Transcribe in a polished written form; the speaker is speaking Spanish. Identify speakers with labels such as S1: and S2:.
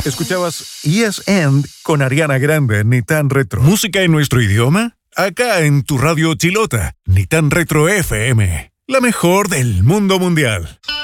S1: Escuchabas Yes and con Ariana Grande, Ni Tan Retro. ¿Música en nuestro idioma? Acá en tu radio chilota, Ni Tan Retro FM. La mejor del mundo mundial.